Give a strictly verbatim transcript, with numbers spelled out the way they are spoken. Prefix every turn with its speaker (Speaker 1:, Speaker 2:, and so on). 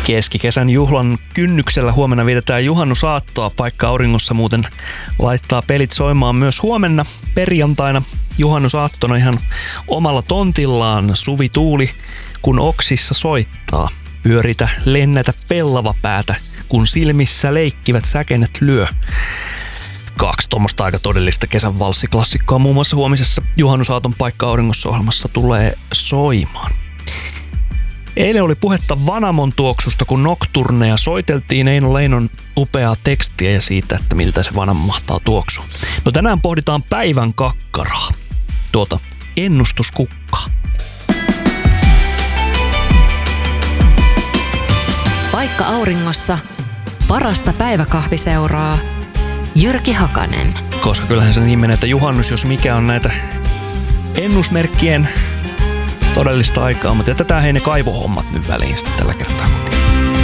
Speaker 1: Keskikesän juhlan kynnyksellä huomenna vietetään juhannusaattoa. Paikka auringossa muuten laittaa pelit soimaan myös huomenna perjantaina juhannusaattona ihan omalla tontillaan. Suvi tuuli, kun oksissa soittaa. Pyöritä, lennätä pellava päätä, kun silmissä leikkivät säkenet lyö. Kaksi tuommoista aika todellista kesän valssiklassikkoa muun muassa huomisessa juhannusaaton Paikka auringossa -ohjelmassa tulee soimaan. Eilen oli puhetta Vanamon tuoksusta, kun Nocturneja soiteltiin Eino Leinon upeaa tekstiä ja siitä, että miltä se Vanamo mahtaa tuoksua. No tänään pohditaan päivän kakkaraa, tuota ennustuskukkaa.
Speaker 2: Paikka auringossa parasta päiväkahviseuraa Jyrki Hakanen.
Speaker 1: Koska kyllähän se niin menee, että juhannus, jos mikä on näitä ennusmerkkien todellista aikaa, mutta jätetään hei ne kaivohommat nyt väliin sitten tällä kertaa.